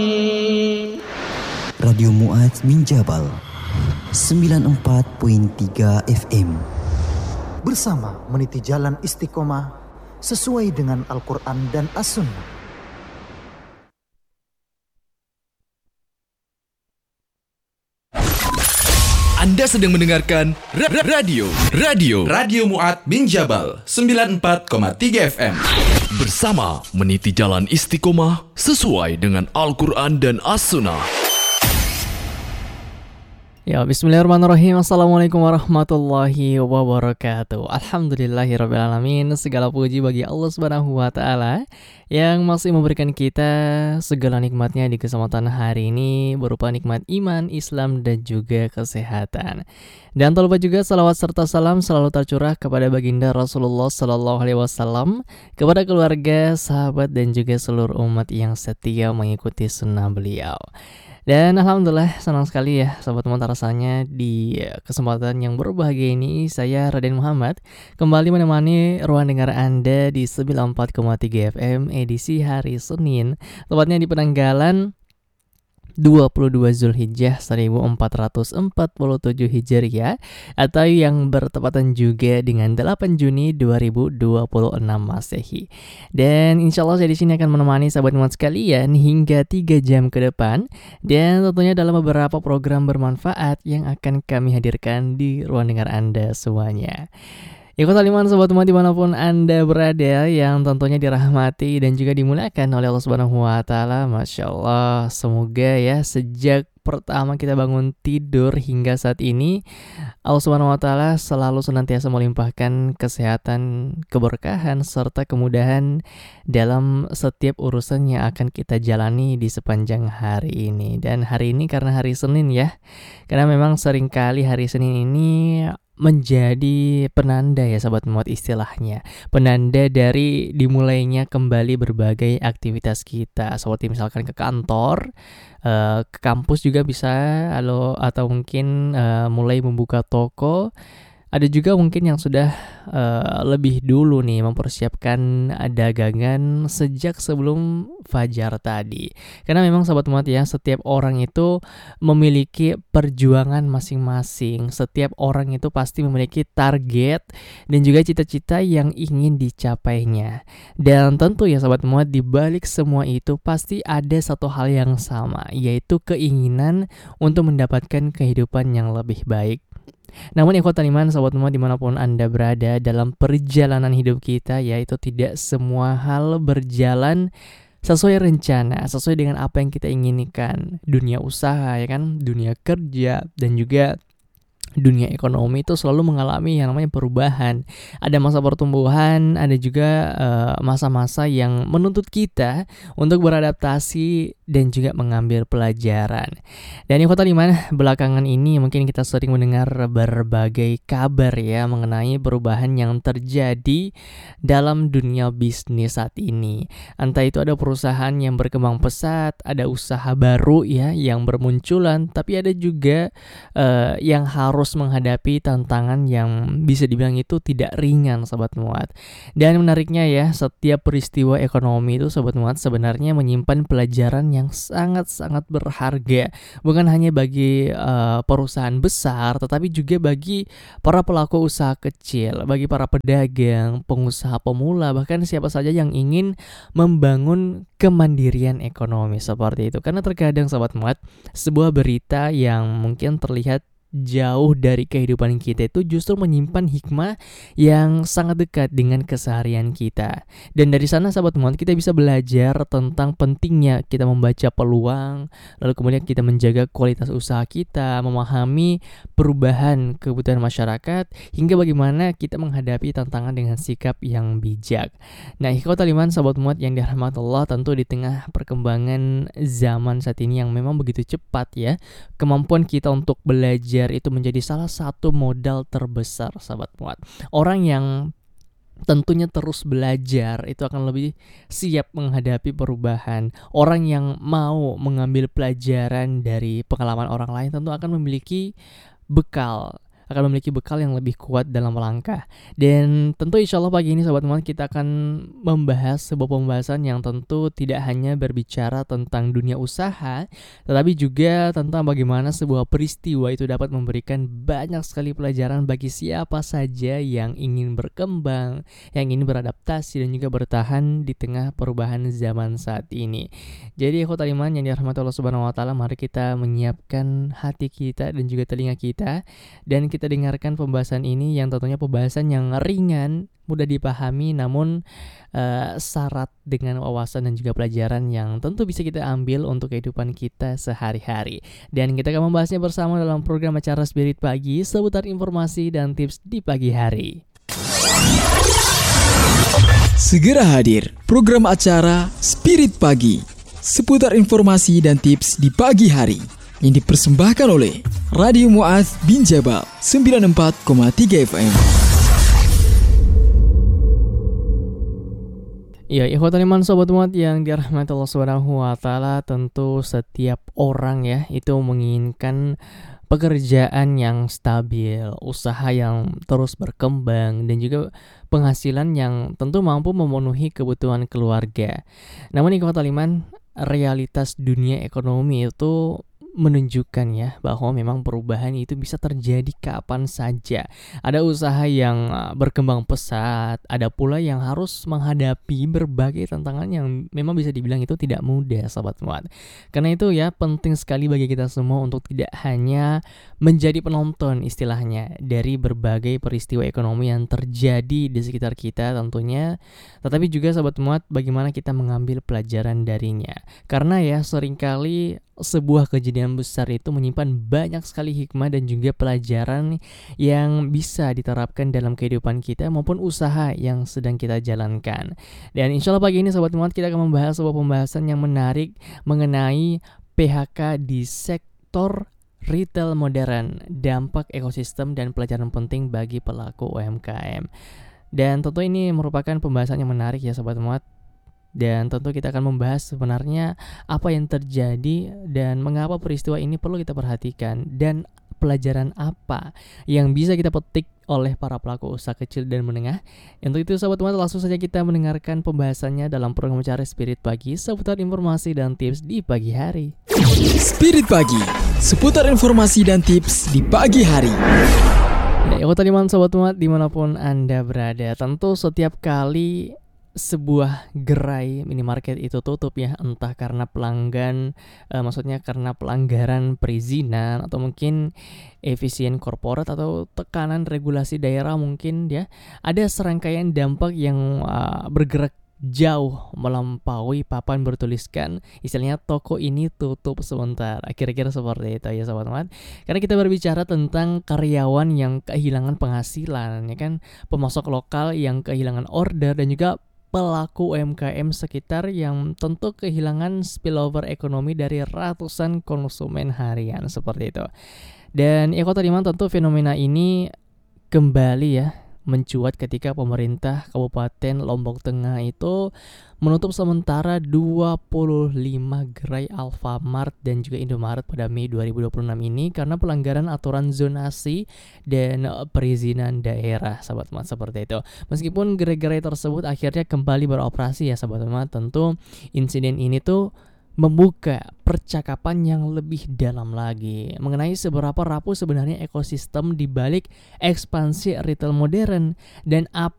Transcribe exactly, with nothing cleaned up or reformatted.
Radio Mu'adz bin Jabal sembilan puluh empat koma tiga F M. Bersama meniti jalan istiqomah sesuai dengan Al-Quran dan As-Sunnah. Anda sedang mendengarkan ra- ra- radio Radio Radio Mu'adz bin Jabal sembilan puluh empat koma tiga F M. Bersama meniti jalan istiqomah sesuai dengan Al-Quran dan As-Sunnah. Ya, bismillahirrahmanirrahim. Assalamualaikum warahmatullahi wabarakatuh. Alhamdulillahirrabbilalamin. Segala puji bagi Allah subhanahu wa ta'ala yang masih memberikan kita segala nikmatnya di kesempatan hari ini, berupa nikmat iman, Islam, dan juga kesehatan. Dan tak lupa juga salawat serta salam selalu tercurah kepada baginda Rasulullah Sallallahu Alaihi Wasallam, kepada keluarga, sahabat, dan juga seluruh umat yang setia mengikuti sunnah beliau. Dan alhamdulillah senang sekali ya sahabat Mu'adz, rasanya di kesempatan yang berbahagia ini saya Raden Muhammad kembali menemani ruang dengar Anda di sembilan puluh empat koma tiga F M edisi hari Senin, tepatnya di penanggalan dua puluh dua Zulhijjah seribu empat ratus empat puluh tujuh Hijriah, atau yang bertepatan juga dengan delapan Juni dua ribu dua puluh enam Masehi. Dan insya Allah saya di sini akan menemani sahabat Mu'adz sekalian hingga tiga jam ke depan, dan tentunya dalam beberapa program bermanfaat yang akan kami hadirkan di ruang dengar Anda semuanya. Ikut aliman sobat Mu'adz dimanapun Anda berada, yang tentunya dirahmati dan juga dimuliakan oleh Allah Subhanahu wa ta'ala. Masya Allah, semoga ya sejak pertama kita bangun tidur hingga saat ini, Allah Subhanahu wa ta'ala selalu senantiasa melimpahkan kesehatan, keberkahan, serta kemudahan dalam setiap urusan yang akan kita jalani di sepanjang hari ini. Dan hari ini karena hari Senin ya, karena memang seringkali hari Senin ini menjadi penanda ya sahabat Mu'adz, istilahnya penanda dari dimulainya kembali berbagai aktivitas kita, seperti misalkan ke kantor, uh, ke kampus juga bisa, atau, atau mungkin uh, mulai membuka toko. Ada juga mungkin yang sudah uh, lebih dulu nih mempersiapkan dagangan sejak sebelum fajar tadi. Karena memang sahabat Mu'adz ya, setiap orang itu memiliki perjuangan masing-masing. Setiap orang itu pasti memiliki target dan juga cita-cita yang ingin dicapainya. Dan tentu ya sahabat Mu'adz, di balik semua itu pasti ada satu hal yang sama, yaitu keinginan untuk mendapatkan kehidupan yang lebih baik. Namun ikhwatal iman sahabat Mu'adz dimanapun Anda berada, dalam perjalanan hidup kita yaitu tidak semua hal berjalan sesuai rencana, sesuai dengan apa yang kita inginkan. Dunia usaha ya kan, dunia kerja, dan juga dunia ekonomi itu selalu mengalami yang namanya perubahan. Ada masa pertumbuhan, ada juga uh, masa-masa yang menuntut kita untuk beradaptasi dan juga mengambil pelajaran. Dan ikhwatal iman, belakangan ini mungkin kita sering mendengar berbagai kabar ya mengenai perubahan yang terjadi dalam dunia bisnis saat ini. Entah itu ada perusahaan yang berkembang pesat, ada usaha baru ya yang bermunculan, tapi ada juga uh, yang harus harus menghadapi tantangan yang bisa dibilang itu tidak ringan sahabat Mu'adz. Dan menariknya ya, setiap peristiwa ekonomi itu sahabat Mu'adz sebenarnya menyimpan pelajaran yang sangat-sangat berharga, bukan hanya bagi uh, perusahaan besar, tetapi juga bagi para pelaku usaha kecil, bagi para pedagang, pengusaha pemula, bahkan siapa saja yang ingin membangun kemandirian ekonomi seperti itu. Karena terkadang sahabat Mu'adz, sebuah berita yang mungkin terlihat jauh dari kehidupan kita itu justru menyimpan hikmah yang sangat dekat dengan keseharian kita. Dan dari sana sahabat Mu'adz, kita bisa belajar tentang pentingnya kita membaca peluang, lalu kemudian kita menjaga kualitas usaha kita, memahami perubahan kebutuhan masyarakat, hingga bagaimana kita menghadapi tantangan dengan sikap yang bijak. Nah ikhwatal iman sahabat Mu'adz yang dirahmati Allah, tentu di tengah perkembangan zaman saat ini yang memang begitu cepat ya, kemampuan kita untuk belajar itu menjadi salah satu modal terbesar sahabat Mu'adz. Orang yang tentunya terus belajar itu akan lebih siap menghadapi perubahan. Orang yang mau mengambil pelajaran dari pengalaman orang lain tentu akan memiliki bekal akan memiliki bekal yang lebih kuat dalam melangkah. Dan tentu insya Allah pagi ini Sobat Muat kita akan membahas sebuah pembahasan yang tentu tidak hanya berbicara tentang dunia usaha, tetapi juga tentang bagaimana sebuah peristiwa itu dapat memberikan banyak sekali pelajaran bagi siapa saja yang ingin berkembang, yang ingin beradaptasi dan juga bertahan di tengah perubahan zaman saat ini. Jadi ikhwatal iman yang dirahmati Allah Subhanahu wa taala, mari kita menyiapkan hati kita dan juga telinga kita dan kita dengarkan pembahasan ini yang tentunya pembahasan yang ringan, mudah dipahami, namun uh, syarat dengan wawasan dan juga pelajaran yang tentu bisa kita ambil untuk kehidupan kita sehari-hari. Dan kita akan membahasnya bersama dalam program acara Spirit Pagi seputar informasi dan tips di pagi hari. Segera hadir program acara Spirit Pagi seputar informasi dan tips di pagi hari yang dipersembahkan oleh Radio Mu'adz bin Jabal sembilan puluh empat koma tiga F M. Ya, ikhwatul iman Sobat Mu'adz yang dirahmati Allah Subhanahu wa taala, tentu setiap orang ya itu menginginkan pekerjaan yang stabil, usaha yang terus berkembang, dan juga penghasilan yang tentu mampu memenuhi kebutuhan keluarga. Namun ikhwatul iman, realitas dunia ekonomi itu menunjukkan ya bahwa memang perubahan itu bisa terjadi kapan saja. Ada usaha yang berkembang pesat, ada pula yang harus menghadapi berbagai tantangan yang memang bisa dibilang itu tidak mudah, Sobat Mu'adz. Karena itu ya penting sekali bagi kita semua untuk tidak hanya menjadi penonton istilahnya dari berbagai peristiwa ekonomi yang terjadi di sekitar kita tentunya, tetapi juga Sobat Mu'adz bagaimana kita mengambil pelajaran darinya. Karena ya seringkali sebuah kejadian besar itu menyimpan banyak sekali hikmah dan juga pelajaran yang bisa diterapkan dalam kehidupan kita maupun usaha yang sedang kita jalankan. Dan insya Allah pagi ini Sobat Mu'adz kita akan membahas sebuah pembahasan yang menarik mengenai P H K di sektor retail modern, dampak ekosistem dan pelajaran penting bagi pelaku U M K M. Dan tentu ini merupakan pembahasan yang menarik ya Sobat Mu'adz. Dan tentu kita akan membahas sebenarnya apa yang terjadi dan mengapa peristiwa ini perlu kita perhatikan dan pelajaran apa yang bisa kita petik oleh para pelaku usaha kecil dan menengah. Untuk itu Sobat Mu'adz, langsung saja kita mendengarkan pembahasannya dalam program acara Spirit Pagi seputar informasi dan tips di pagi hari. Spirit Pagi seputar informasi dan tips di pagi hari. Ya, ikhwatul iman Sobat Mu'adz dimanapun Anda berada, tentu setiap kali sebuah gerai minimarket itu tutup ya, entah karena pelanggan eh, maksudnya karena pelanggaran perizinan atau mungkin efisien korporat atau tekanan regulasi daerah mungkin ya, ada serangkaian dampak yang uh, bergerak jauh melampaui papan bertuliskan istilahnya toko ini tutup sementara, kira-kira seperti itu ya Sobat Mu'adz. Karena kita berbicara tentang karyawan yang kehilangan penghasilan ya kan, pemasok lokal yang kehilangan order, dan juga pelaku U M K M sekitar yang tentu kehilangan spillover ekonomi dari ratusan konsumen harian seperti itu. Dan ikhwatul iman, tentu fenomena ini kembali ya mencuat ketika pemerintah Kabupaten Lombok Tengah itu menutup sementara dua puluh lima gerai Alfamart dan juga Indomaret pada Mei dua ribu dua puluh enam ini karena pelanggaran aturan zonasi dan perizinan daerah, Sobat Mu'adz, seperti itu. Meskipun gerai-gerai tersebut akhirnya kembali beroperasi ya Sobat Mu'adz, tentu insiden ini tuh membuka percakapan yang lebih dalam lagi mengenai seberapa rapuh sebenarnya ekosistem di balik ekspansi retail modern dan apa